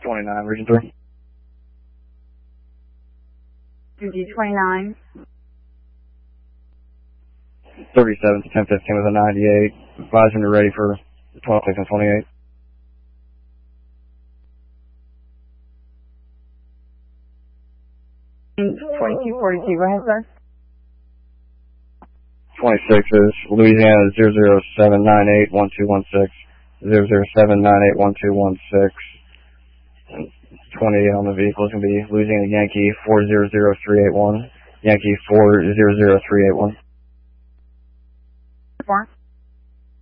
29, Region 3. MG29. 37 to 1015 with a 98. Advising you're ready for 12, 6, and 28. 2242, go ahead, sir. 26 is Louisiana 007981216. 007981216. 28 on the vehicle is going to be Louisiana Yankee 400381. Yankee 400381. 4.